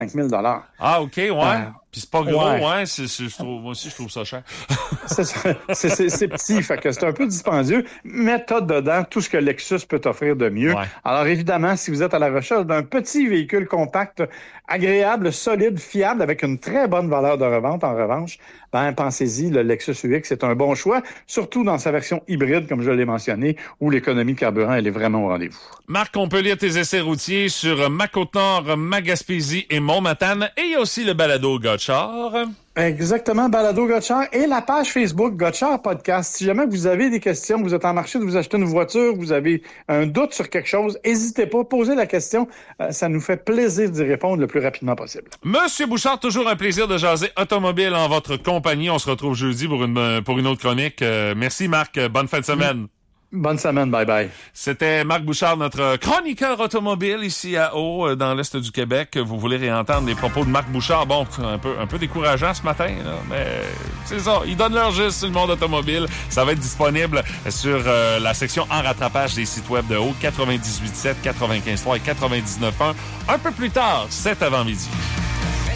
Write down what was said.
000 $. Ah, OK, ouais. Puis c'est pas gros, ouais. moi aussi, je trouve ça cher. C'est petit, fait que c'est un peu dispendieux, mais t'as dedans tout ce que Lexus peut t'offrir de mieux. Ouais. Alors évidemment, si vous êtes à la recherche d'un petit véhicule compact, agréable, solide, fiable, avec une très bonne valeur de revente, en revanche, pensez-y, le Lexus UX c'est un bon choix, surtout dans sa version hybride, comme je l'ai mentionné, où l'économie de carburant, elle est vraiment au rendez-vous. Marc, on peut lire tes essais routiers sur Ma-Côte-Nord, Ma-Gaspésie et Mont-Matane, et il y a aussi le balado Gotchard. Exactement, Balado Gotchard et la page Facebook Gotchard Podcast. Si jamais vous avez des questions, vous êtes en marché de vous acheter une voiture, vous avez un doute sur quelque chose, n'hésitez pas, posez la question. Ça nous fait plaisir d'y répondre le plus rapidement possible. Monsieur Bouchard, toujours un plaisir de jaser automobile en votre compagnie. On se retrouve jeudi pour une autre chronique. Merci Marc, bonne fin de semaine. Bonne semaine, bye bye. C'était Marc Bouchard, notre chroniqueur automobile ici à Haut, dans l'Est du Québec. Vous voulez réentendre les propos de Marc Bouchard. Bon, un peu décourageant ce matin, là, mais c'est ça. Ils donnent leur juste sur le monde automobile. Ça va être disponible sur la section en rattrapage des sites web de Haut, 98.7, 95.3 et 99.1. Un peu plus tard, cet avant-midi.